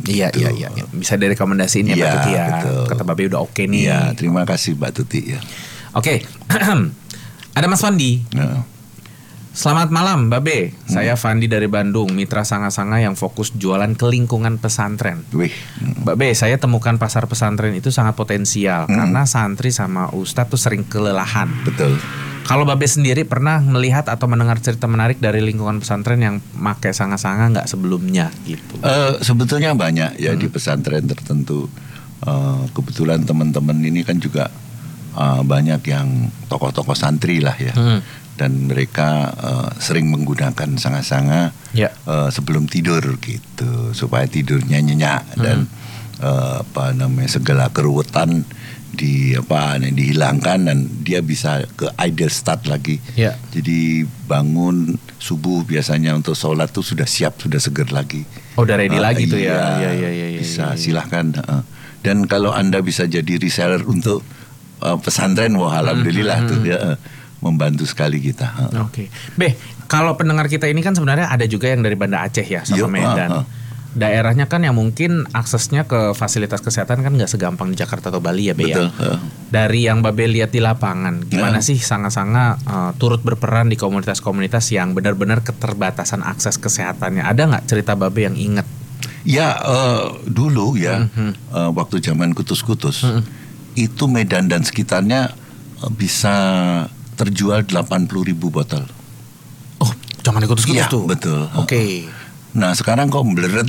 Iya, gitu. iya. Bisa direkomendasiin ya Mbak Tuti ya. Betul. Kata Babe udah oke nih. Iya, terima kasih Mbak Tuti ya. Oke. Ada Mas Fandi. Nah, Selamat malam Babe. Saya Fandi dari Bandung, mitra sanga-sanga yang fokus jualan ke lingkungan pesantren. wih. Babe, saya temukan pasar pesantren itu sangat potensial karena santri sama ustadz tuh sering kelelahan. Betul. Kalau Babe sendiri pernah melihat atau mendengar cerita menarik dari lingkungan pesantren yang pakai sanga-sanga nggak sebelumnya gitu? Sebetulnya banyak ya di pesantren tertentu. Kebetulan teman-teman ini kan juga banyak yang tokoh-tokoh santri lah ya. Dan mereka sering menggunakan sanga-sanga sebelum tidur gitu supaya tidurnya nyenyak dan segala keruwetan dihilangkan dan dia bisa ke ideal start lagi. Jadi bangun subuh biasanya untuk sholat tuh sudah siap, sudah seger lagi. Oh, udah ready lagi tuh ya. Bisa silahkan. Dan kalau Anda bisa jadi reseller untuk pesantren, wah alhamdulillah tuh ya. Membantu sekali kita. Oke. Kalau pendengar kita ini kan sebenarnya ada juga yang dari Banda Aceh ya sama Medan. Daerahnya kan yang mungkin aksesnya ke fasilitas kesehatan kan nggak segampang di Jakarta atau Bali ya, Be. Betul. Dari yang Babe lihat di lapangan, gimana sih sanga-sanga turut berperan di komunitas-komunitas yang benar-benar keterbatasan akses kesehatannya? Ada nggak cerita Babe yang inget? Ya dulu ya, waktu zaman kutus-kutus, itu Medan dan sekitarnya bisa terjual 80.000 botol. Oh, zaman kutus-kutus ya, tuh? Betul. Oke. Nah sekarang kok meleret.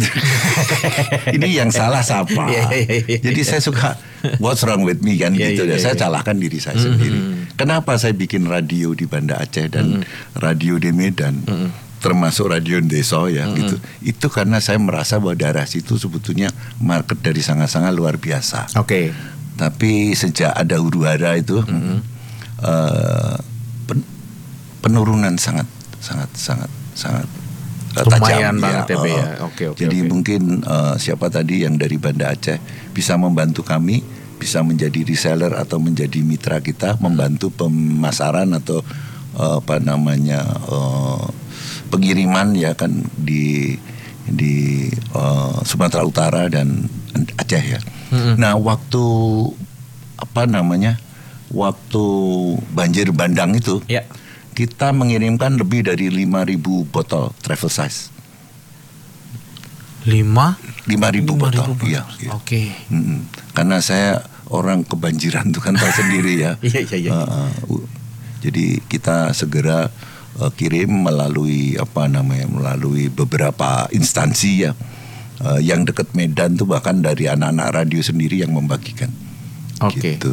Ini yang salah siapa? Jadi saya suka what's wrong with me kan gitu. Saya salahkan diri saya sendiri. Kenapa saya bikin radio di Banda Aceh dan radio di Medan, termasuk radio Deso ya gitu. Itu karena saya merasa bahwa daerah situ sebetulnya market dari sanga-sanga luar biasa. Oke. Tapi sejak ada huru-hara itu penurunan sangat lumayan tajam banget ya, Be ya. Jadi mungkin siapa tadi yang dari Banda Aceh bisa membantu kami, bisa menjadi reseller atau menjadi mitra kita, membantu pemasaran atau pengiriman ya kan di Sumatera Utara dan Aceh ya. Nah waktu waktu banjir bandang itu. Kita mengirimkan lebih dari 5.000 botol travel size. 5.000 botol. Iya. Oke. Karena saya orang kebanjiran tuh kan tahu sendiri ya. Jadi kita segera kirim melalui melalui beberapa instansi ya. Yang dekat Medan tuh bahkan dari anak-anak radio sendiri yang membagikan. Gitu.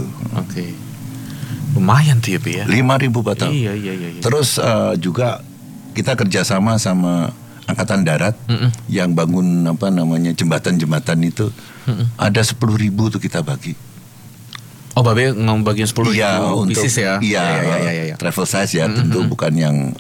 Lumayan tuh ya, Be ya. 5.000 botol. Iya. Terus juga kita kerjasama sama Angkatan Darat yang bangun jembatan-jembatan itu. Ada 10.000 tuh kita bagi. Oh, Babe ngebagiin 10.000 pieces ya? Iya. Travel size ya, tentu bukan yang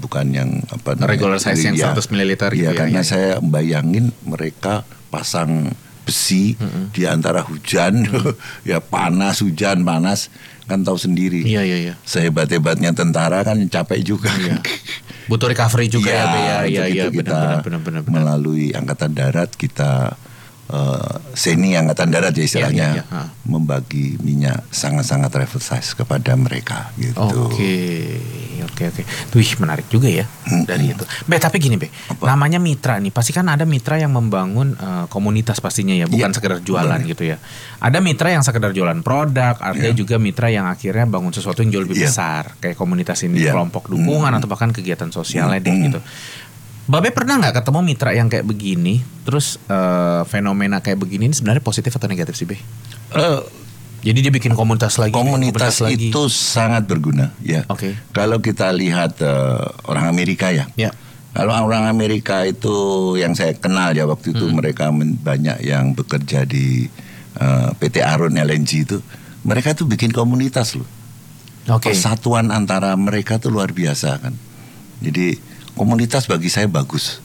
regular size yang 100 ml gitu ya. Karena saya bayangin mereka pasang besi di antara hujan, ya panas, hujan, panas. Kan tahu sendiri. Iya. Sehebat-hebatnya tentara kan capek juga. Iya. Butuh recovery juga ya, Be ya. Iya, benar. Melalui Angkatan Darat kita seni Angkatan Darat ya istilahnya membagi minyak sangat-sangat travel size kepada mereka gitu. Oke. Wih, menarik juga ya dari itu. Be, tapi gini, Be. Namanya mitra nih, pasti kan ada mitra yang membangun komunitas pastinya ya, bukan sekedar jualan gitu ya. Ada mitra yang sekedar jualan produk, artinya juga mitra yang akhirnya bangun sesuatu yang jauh lebih besar, kayak komunitas ini, kelompok dukungan atau bahkan kegiatan sosialnya deh gitu. Babe pernah nggak ketemu mitra yang kayak begini? Terus fenomena kayak begini ini sebenarnya positif atau negatif sih, Be? Jadi dia bikin komunitas lagi. Komunitas itu sangat berguna, ya. Kalau kita lihat orang Amerika ya. Kalau orang Amerika itu yang saya kenal ya waktu itu mereka banyak yang bekerja di PT Aron LNG itu. Mereka tuh bikin komunitas loh. Persatuan antara mereka tuh luar biasa kan. Jadi komunitas bagi saya bagus,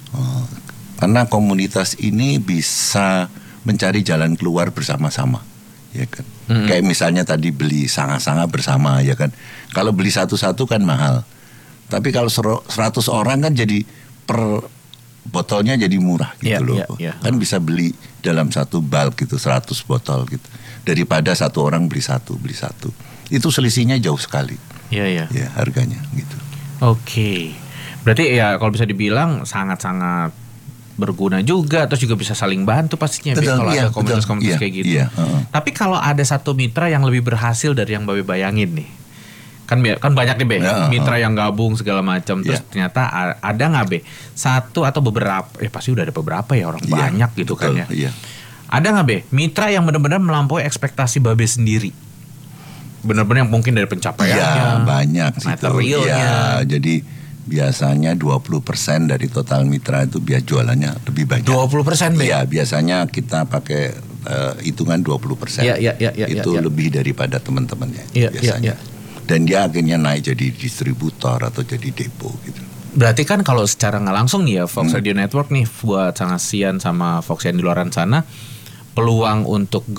karena komunitas ini bisa mencari jalan keluar bersama-sama, ya kan. Kayak misalnya tadi beli sanga-sanga bersama, ya kan. Kalau beli satu-satu kan mahal, tapi kalau 100 orang kan jadi per botolnya jadi murah gitu loh. Kan bisa beli dalam satu bulk gitu 100 botol gitu. Daripada satu orang beli satu. Itu selisihnya jauh sekali. Iya. Ya, harganya gitu. Oke. Berarti ya kalau bisa dibilang sangat-sangat berguna juga, terus juga bisa saling bantu pastinya kalau ada komunitas-komunitas kayak gitu. Tapi kalau ada satu mitra yang lebih berhasil dari yang Babe bayangin nih, kan banyak nih Be, mitra yang gabung segala macam, terus ternyata ada nggak Be satu atau beberapa? Pasti udah ada beberapa ya orang banyak gitu kan ya. Ada nggak Be mitra yang benar-benar melampaui ekspektasi Babe sendiri? Benar-benar yang mungkin dari pencapaiannya, banyak materialnya. Jadi biasanya 20% dari total mitra itu biasa jualannya lebih banyak. 20% Be? Iya, biasanya kita pakai hitungan 20%. Itu lebih daripada teman-temannya biasanya. Dan dia akhirnya naik jadi distributor atau jadi depo gitu. Berarti kan kalau secara nggak langsung nih ya Fox Radio Network nih buat Sangasian sama Foxian di luaran sana, peluang untuk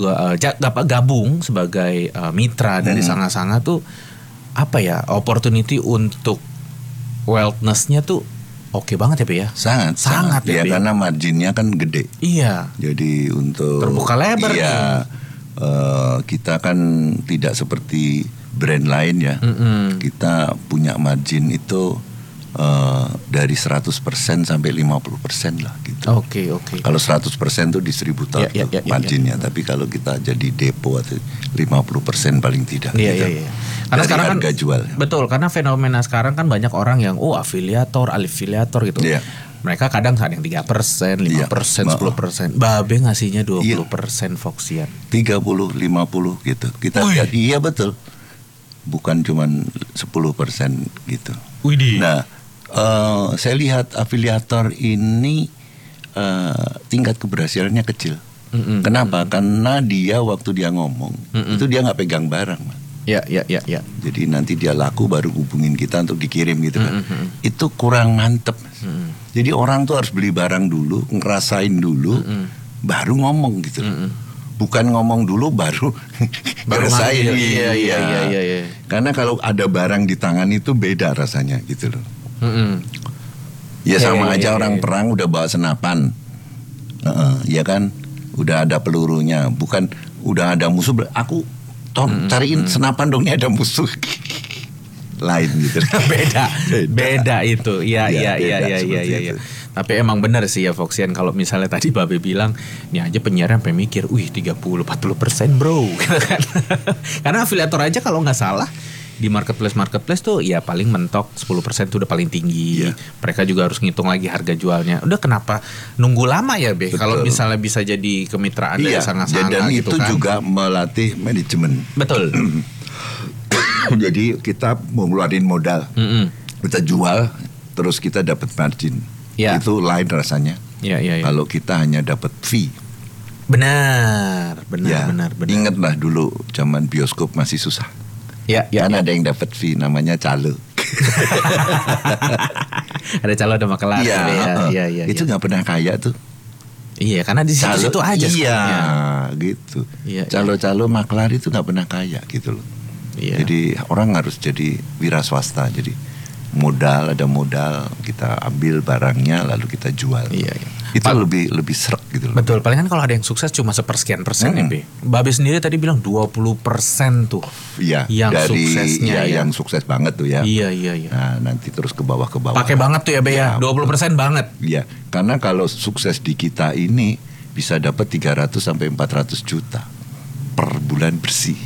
gabung sebagai mitra dari Sanga-Sanga tuh apa ya, opportunity untuk wellness-nya tuh oke banget ya Be ya? Sangat ya, karena marginnya kan gede. Iya. Jadi untuk terbuka lebar nih. Kita kan tidak seperti brand lain ya. Kita punya margin itu dari 100% sampai 50% lah gitu. Oke. Kalau 100% tuh distributor marginnya, tapi kalau kita jadi depo atau 50% paling tidak. Iya. Karena dari sekarang harga kan jual. Betul, karena fenomena sekarang kan banyak orang yang afiliator gitu. Mereka kadang ada yang 3%, 5%, 10%. Babe ngasihnya 20% Foxian. 30, 50 gitu. Kita lihat, iya betul. Bukan cuman 10% gitu. Widih. Nah, saya lihat afiliator ini tingkat keberhasilannya kecil. Kenapa? Karena dia waktu dia ngomong itu dia nggak pegang barang. Ya. Jadi nanti dia laku baru hubungin kita untuk dikirim gitu kan. Itu kurang mantep. Jadi orang tuh harus beli barang dulu, ngerasain dulu, baru ngomong gitu. Bukan ngomong dulu baru ngerasain. Iya. Karena kalau ada barang di tangan itu beda rasanya gitu loh. Ya sama aja orang perang udah bawa senapan, ya kan, udah ada pelurunya, bukan udah ada musuh. Aku cariin senapan dong, ini ada musuh. Lain gitu. beda itu. Iya. Tapi emang benar sih ya Foxian, kalau misalnya tadi Babe bilang, ini aja penyiar sampai mikir, 30-40% bro. Karena afiliator aja kalau nggak salah di marketplace tuh ya paling mentok 10% tuh udah paling tinggi. Mereka juga harus ngitung lagi harga jualnya. Udah kenapa nunggu lama ya Be? Kalau misalnya bisa jadi kemitraan dari Sanga-Sanga dan gitu itu kan. juga melatih manajemen. Betul. Jadi kita mau ngeluarin modal, kita jual, terus kita dapat margin. Itu lain rasanya. Kalau kita hanya dapat fee. Benar. Ingatlah dulu zaman bioskop masih susah. Kan ada yang dapat fee namanya calo. Ada calo ada makelar. Iya. Itu nggak pernah kaya tuh. Iya, karena di situ aja. Iya, gitu. Calo-calo makelar itu nggak pernah kaya gitu loh. Jadi orang harus jadi wira swasta. Jadi ada modal, kita ambil barangnya lalu kita jual. Itu lebih srek gitu loh. Betul, paling kan kalau ada yang sukses cuma sepersekian persen ya Be. Babe sendiri tadi bilang 20% tuh. Yang suksesnya yang sukses banget tuh ya. Iya. Nah, nanti terus ke bawah. Pakai banget tuh ya Be ya. 20% banget. Iya, karena kalau sukses di kita ini bisa dapat 300 sampai 400 juta per bulan bersih.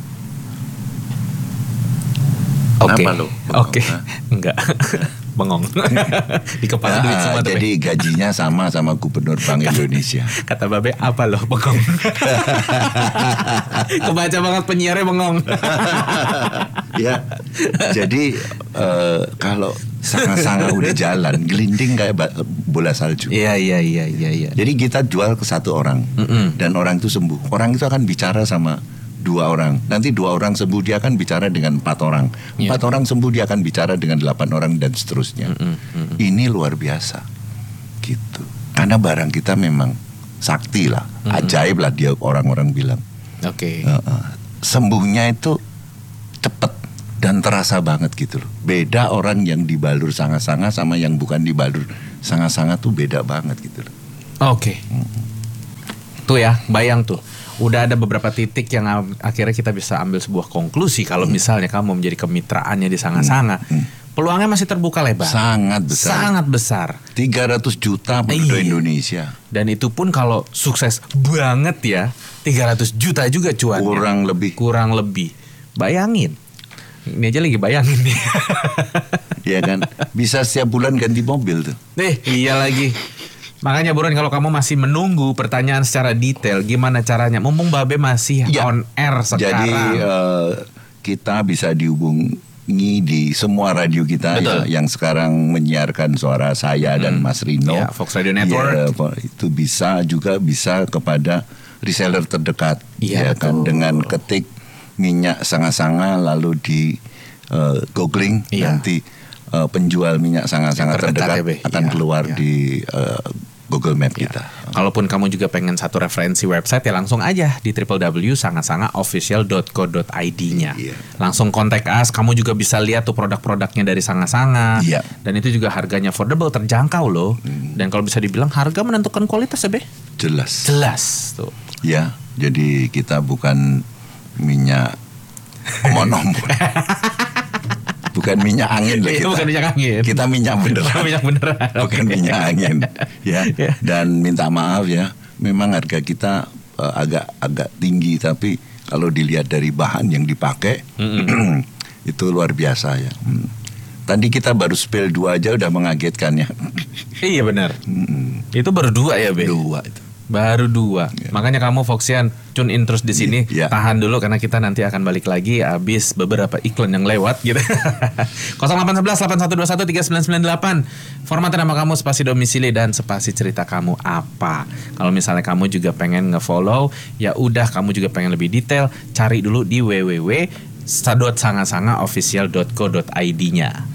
Oke. Enggak. Bengong. Di kepala duit semua tuh. Jadi gajinya sama Gubernur Bank Indonesia. Kata Babe, apa loh bengong? Kebaca banget penyiarnya bengong. Ya. Jadi kalau Sanga-Sanga udah jalan, gelinding kayak bola salju. Iya. Jadi kita jual ke satu orang, dan orang itu sembuh. Orang itu akan bicara sama 2 orang. Nanti 2 orang sembuh, dia akan bicara dengan 4 orang. 4 orang sembuh, dia akan bicara dengan 8 orang dan seterusnya. Ini luar biasa. Gitu. Karena barang kita memang sakti lah, ajaib lah dia orang-orang bilang. Oke. Sembuhnya itu cepat dan terasa banget gitu loh. Beda orang yang dibalur sanga-sanga sama yang bukan dibalur sanga-sanga tuh beda banget gitu loh. Oke. Tuh ya, bayang tuh. Udah ada beberapa titik yang akhirnya kita bisa ambil sebuah konklusi kalau misalnya kamu menjadi kemitraannya di sanga-sanga. Peluangnya masih terbuka lebar. Sangat besar. Sangat besar. 300 juta penduduk Indonesia. Dan itu pun kalau sukses banget ya, 300 juta juga cuannya. Kurang lebih. Bayangin. Ini aja lagi bayangin nih. Iya kan? Bisa setiap bulan ganti mobil tuh. Iya lagi. Makanya buruan kalau kamu masih menunggu pertanyaan secara detail gimana caranya, mumpung Babe masih on air sekarang. Jadi kita bisa dihubungi di semua radio kita ya, yang sekarang menyiarkan suara saya dan Mas Rino. Ya, Fox Radio Network. Ya, itu bisa kepada reseller terdekat. Ya kan dengan ketik minyak sanga-sanga lalu di googling nanti penjual minyak sanga-sanga terdekat akan keluar di Google Map kita. Kalaupun kamu juga pengen satu referensi website ya langsung aja di www.sangasangaofficial.co.id-nya. Langsung kontak us, kamu juga bisa lihat tuh produk-produknya dari Sanga-Sanga. Dan itu juga harganya affordable, terjangkau loh. Dan kalau bisa dibilang harga menentukan kualitas ya, Be? Jelas tuh. Ya, jadi kita bukan minyak omon-omon. Bukan minyak angin lah kita. Bukan minyak angin. Kita minyak beneran. Bukan minyak angin. Ya. Dan minta maaf ya. Memang harga kita agak tinggi, tapi kalau dilihat dari bahan yang dipakai itu luar biasa ya. Tadi kita baru spill 2 aja udah mengagetkan ya. Iya benar. Itu baru 2 ya, Be? 2 itu. Baru 2. Makanya kamu Foxian tune in terus di sini. Tahan dulu karena kita nanti akan balik lagi habis beberapa iklan yang lewat gitu. 0811 8121 3998. Formatnya nama kamu, spasi domisili dan spasi cerita kamu apa. Kalau misalnya kamu juga pengen nge-follow, ya udah kamu juga pengen lebih detail, cari dulu di www.sangasangaofficial.co.id-nya.